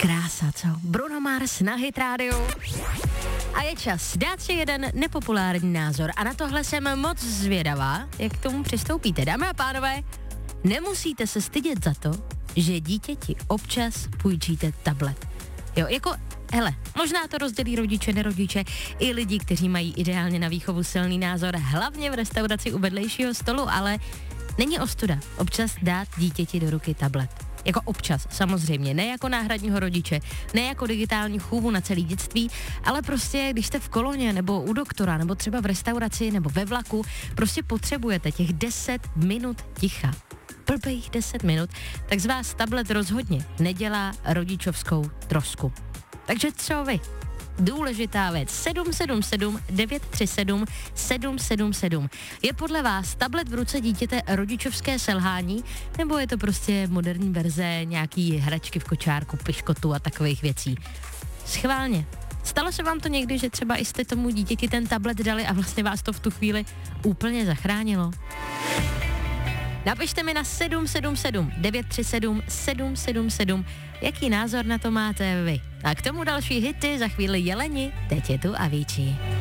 Krása, co? Bruno Mars na Hit Radio. A je čas dát si jeden nepopulární názor. A na tohle jsem moc zvědavá, jak k tomu přistoupíte. Dámy a pánové, nemusíte se stydět za to, že dítěti občas půjčíte tablet. Jo, jako, hele, možná to rozdělí rodiče, nerodiče, i lidi, kteří mají ideálně na výchovu silný názor, hlavně v restauraci u vedlejšího stolu, ale není ostuda občas dát dítěti do ruky tablet. Jako občas, samozřejmě, ne jako náhradního rodiče, ne jako digitální chůvu na celý dětství, ale prostě, když jste v koloně, nebo u doktora, nebo třeba v restauraci, nebo ve vlaku, prostě potřebujete těch 10 minut ticha. Blbých 10 minut, tak z vás tablet rozhodně nedělá rodičovskou trosku. Takže co vy? Důležitá věc. 777 937 777. Je podle vás tablet v ruce dítěte rodičovské selhání, nebo je to prostě moderní verze nějaký hračky v kočárku, piškotu a takových věcí? Schválně. Stalo se vám to někdy, že třeba i jste tomu dítěti ten tablet dali a vlastně vás to v tu chvíli úplně zachránilo? Napište mi na 777 937 777, jaký názor na to máte vy. A k tomu další hity, za chvíli Jeleni, teď je tu Avicii.